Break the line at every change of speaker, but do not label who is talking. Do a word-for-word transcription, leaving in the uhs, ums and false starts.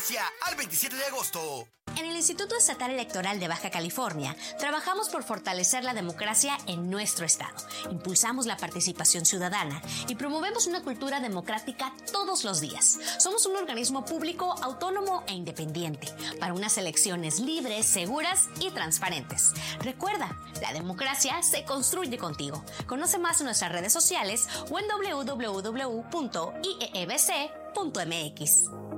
Vigencia al veintisiete de agosto.
En el Instituto Estatal Electoral de Baja California, trabajamos por fortalecer la democracia en nuestro estado. Impulsamos la participación ciudadana y promovemos una cultura democrática todos los días. Somos un organismo público, autónomo e independiente para unas elecciones libres, seguras y transparentes. Recuerda, la democracia se construye contigo. Conoce más en nuestras redes sociales o en doble u doble u doble u punto i e e b c punto m x.